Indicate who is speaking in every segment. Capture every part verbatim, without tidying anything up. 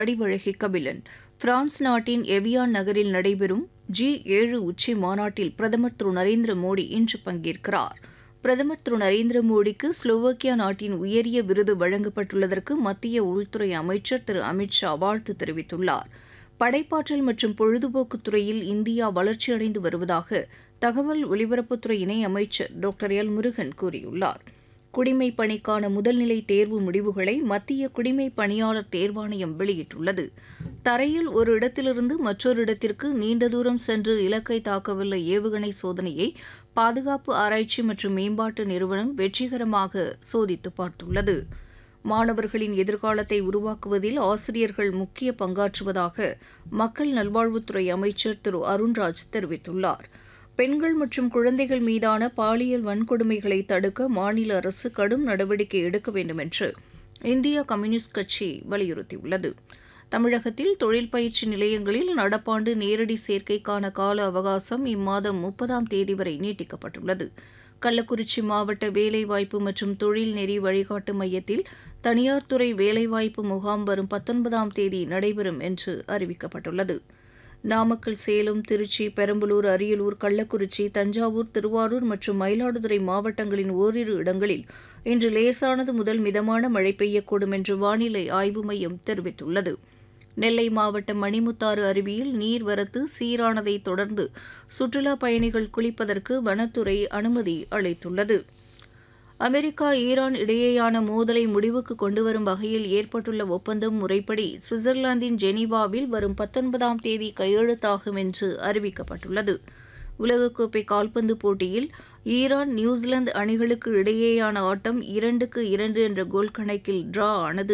Speaker 1: வடிவழகி Kabilan France நாட்டின் Evian நகரில் நடைபெறும் ஜி ஏழு உச்சி மாநாட்டில் பிரதமர் திரு நரேந்திர மோடி இன்று பங்கேற்கிறார். பிரதமர் திரு நரேந்திர மோடிக்கு ஸ்லோவாக்கியா நாட்டின் உயரிய விருது வழங்கப்பட்டுள்ளதற்கு மத்திய உள்துறை அமைச்சர் திரு அமித் ஷா வாழ்த்து தெரிவித்துள்ளார். படைப்பாற்றல் மற்றும் பொழுதுபோக்குத் துறையில் இந்தியா வளர்ச்சியடைந்து வருவதாக தகவல் ஒலிபரப்புத்துறை இணை அமைச்சர் டாக்டர் எல் முருகன் கூறியுள்ளார். குடிமைப் பணிக்கான முதல்நிலை தேர்வு முடிவுகளை மத்திய குடிமைப் பணியாளர் தேர்வாணையம் வெளியிட்டுள்ளது. தரையில் ஒரு இடத்திலிருந்து மற்றொரு இடத்திற்கு நீண்ட தூரம் சென்று இலக்கை தாக்கவல்ல ஏவுகணை சோதனையை பாதுகாப்பு ஆராய்ச்சி மற்றும் மேம்பாட்டு நிறுவனம் வெற்றிகரமாக சோதித்து பார்த்துள்ளது. மாணவர்களின் எதிர்காலத்தை உருவாக்குவதில் ஆசிரியர்கள் முக்கிய பங்காற்றுவதாக மக்கள் நல்வாழ்வுத்துறை அமைச்சர் திரு அருண்ராஜ் தெரிவித்துள்ளார். பெண்கள் மற்றும் குழந்தைகள் மீதான பாலியல் வன்கொடுமைகளை தடுக்க மாநில அரசு கடும் நடவடிக்கை எடுக்க வேண்டும் என்று இந்திய கம்யூனிஸ்ட் கட்சி வலியுறுத்தியுள்ளது. தமிழகத்தில் தொழில் பயிற்சி நிலையங்களில் நடப்பாண்டு நேரடி சேர்க்கைக்கான கால அவகாசம் இம்மாதம் முப்பதாம் தேதி வரை நீட்டிக்கப்பட்டுள்ளது. கள்ளக்குறிச்சி மாவட்ட வேலைவாய்ப்பு மற்றும் தொழில் நெறி வழிகாட்டு மையத்தில் தனியார் துறை வேலைவாய்ப்பு முகாம் வரும் பத்தொன்பதாம் தேதி நடைபெறும் என்று அறிவிக்கப்பட்டுள்ளது. நாமக்கல், சேலம், திருச்சி, பெரம்பலூர், அரியலூர், கள்ளக்குறிச்சி, தஞ்சாவூர், திருவாரூர் மற்றும் மயிலாடுதுறை மாவட்டங்களின் ஓரிரு இடங்களில் இன்று லேசானது முதல் மிதமான மழை பெய்யக்கூடும் என்று வானிலை ஆய்வு மையம் தெரிவித்துள்ளது. நெல்லை மாவட்டம் மணிமுத்தாறு அருவியில் நீர்வரத்து சீரானதை தொடர்ந்து சுற்றுலாப் பயணிகள் குளிப்பதற்கு வனத்துறை அனுமதி அளித்துள்ளது. அமெரிக்கா ஈரான் இடையேயான மோதலை முடிவுக்கு கொண்டுவரும் வகையில் ஏற்பட்டுள்ள ஒப்பந்தம் முறைப்படி சுவிட்சர்லாந்தின் ஜெனீவாவில் வரும் பத்தொன்பதாம் தேதி கையெழுத்தாகும் என்று அறிவிக்கப்பட்டுள்ளது. உலகக்கோப்பை கால்பந்து போட்டியில் ஈரான் நியூசிலாந்து அணிகளுக்கு இடையேயான ஆட்டம் இரண்டுக்கு இரண்டு என்ற கோல் கணக்கில் டிரா ஆனது.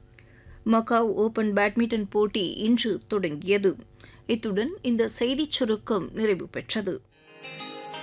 Speaker 1: மக்காவ் ஓபன் பேட்மிண்டன் போட்டி இன்று தொடங்கியது. இத்துடன் இந்த செய்திச் சுருக்கம் நிறைவு பெற்றது.